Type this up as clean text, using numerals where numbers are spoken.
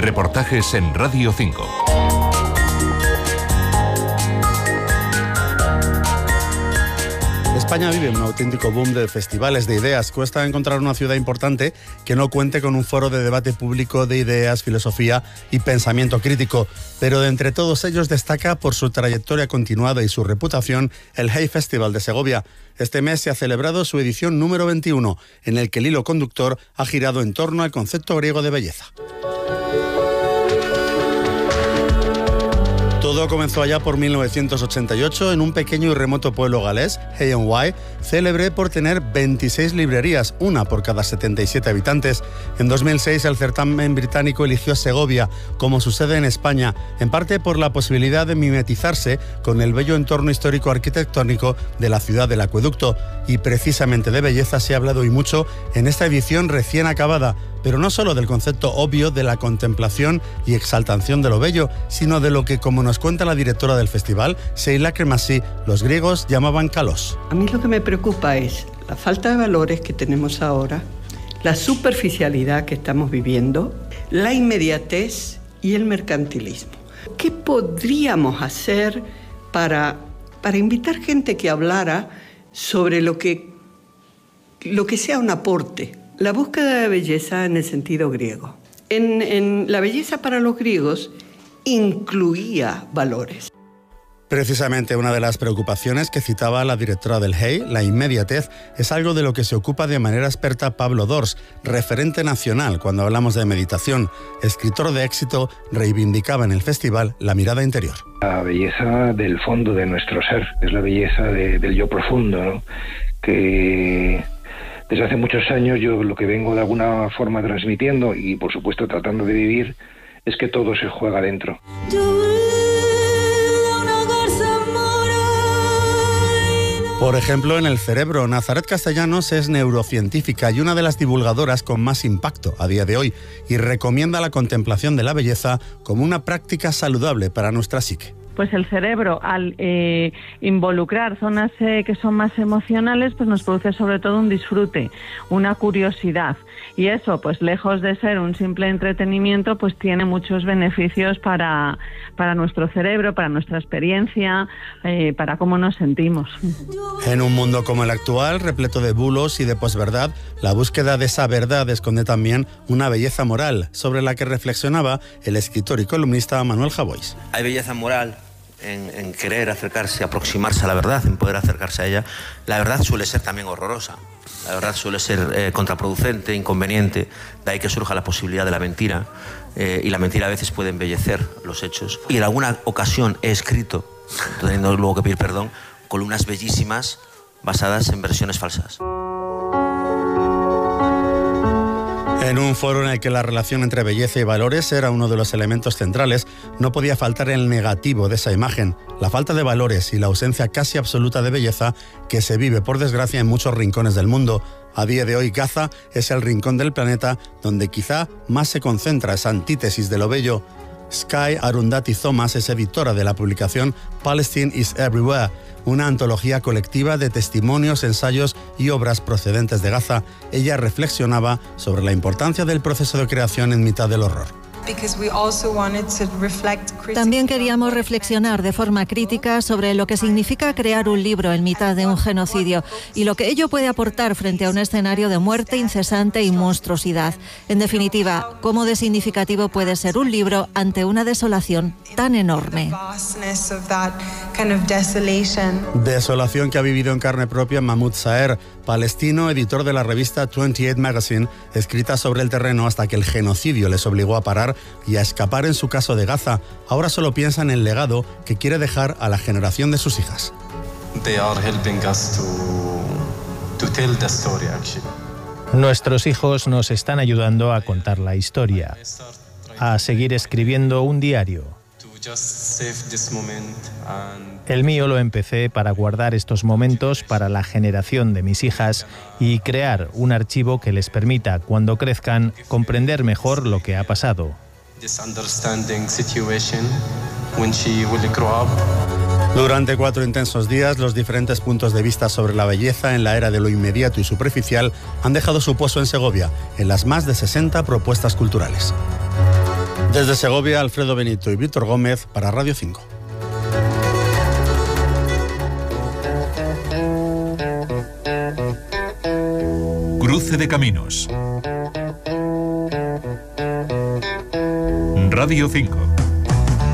Reportajes en Radio 5. España vive un auténtico boom de festivales de ideas. Cuesta encontrar una ciudad importante que no cuente con un foro de debate público de ideas, filosofía y pensamiento crítico. Pero de entre todos ellos destaca por su trayectoria continuada y su reputación el Hey Festival de Segovia. Este mes se ha celebrado su edición número 21, en el que el hilo conductor ha girado en torno al concepto griego de belleza. Todo comenzó allá por 1988 en un pequeño y remoto pueblo galés, Hay-on-Wye, célebre por tener 26 librerías, una por cada 77 habitantes. En 2006 el certamen británico eligió Segovia como su sede en España, en parte por la posibilidad de mimetizarse con el bello entorno histórico arquitectónico de la ciudad del acueducto. Y precisamente de belleza se ha hablado y mucho en esta edición recién acabada, pero no solo del concepto obvio de la contemplación y exaltación de lo bello, sino de lo que, como nos cuenta la directora del festival, Sheila Kremasi, los griegos llamaban kalos. A mí lo que me preocupa es la falta de valores que tenemos ahora, la superficialidad que estamos viviendo, la inmediatez y el mercantilismo. ¿Qué podríamos hacer para invitar gente que hablara sobre lo que sea un aporte? La búsqueda de belleza en el sentido griego. En la belleza para los griegos incluía valores. Precisamente una de las preocupaciones que citaba la directora del Hey, la inmediatez, es algo de lo que se ocupa de manera experta Pablo Dors, referente nacional cuando hablamos de meditación. Escritor de éxito, reivindicaba en el festival la mirada interior. La belleza del fondo de nuestro ser, es la belleza del yo profundo, ¿no? Que desde hace muchos años yo lo que vengo de alguna forma transmitiendo y por supuesto tratando de vivir es que todo se juega dentro. Por ejemplo, en el cerebro, Nazaret Castellanos es neurocientífica y una de las divulgadoras con más impacto a día de hoy y recomienda la contemplación de la belleza como una práctica saludable para nuestra psique. Pues el cerebro, al involucrar zonas que son más emocionales, pues nos produce sobre todo un disfrute, una curiosidad. Y eso, pues lejos de ser un simple entretenimiento, pues tiene muchos beneficios para nuestro cerebro, para nuestra experiencia, para cómo nos sentimos. En un mundo como el actual, repleto de bulos y de posverdad, la búsqueda de esa verdad esconde también una belleza moral, sobre la que reflexionaba el escritor y columnista Manuel Javois. Hay belleza moral en querer acercarse, aproximarse a la verdad, en poder acercarse a ella. La verdad suele ser también horrorosa. La verdad suele ser contraproducente, inconveniente, de ahí que surja la posibilidad de la mentira, y la mentira a veces puede embellecer los hechos. Y en alguna ocasión he escrito, teniendo luego que pedir perdón, columnas bellísimas basadas en versiones falsas. En un foro en el que la relación entre belleza y valores era uno de los elementos centrales, no podía faltar el negativo de esa imagen, la falta de valores y la ausencia casi absoluta de belleza que se vive, por desgracia, en muchos rincones del mundo. A día de hoy, Gaza es el rincón del planeta donde quizá más se concentra esa antítesis de lo bello. Sky Arundhati Thomas es editora de la publicación Palestine is Everywhere, una antología colectiva de testimonios, ensayos y obras procedentes de Gaza. Ella reflexionaba sobre la importancia del proceso de creación en mitad del horror. También queríamos reflexionar de forma crítica sobre lo que significa crear un libro en mitad de un genocidio y lo que ello puede aportar frente a un escenario de muerte incesante y monstruosidad. En definitiva, cómo de significativo puede ser un libro ante una desolación tan enorme. Desolación que ha vivido en carne propia Mahmoud Saer, palestino, editor de la revista 28 Magazine, escrita sobre el terreno hasta que el genocidio les obligó a parar y a escapar en su caso de Gaza. Ahora solo piensa en el legado que quiere dejar a la generación de sus hijas. Nuestros hijos nos están ayudando a contar la historia, a seguir escribiendo un diario. El mío lo empecé para guardar estos momentos para la generación de mis hijas y crear un archivo que les permita, cuando crezcan, comprender mejor lo que ha pasado. Durante 4 intensos días, los diferentes puntos de vista sobre la belleza en la era de lo inmediato y superficial han dejado su pozo en Segovia, en las más de 60 propuestas culturales. Desde Segovia, Alfredo Benito y Víctor Gómez para Radio 5. Cruce de caminos. Radio 5.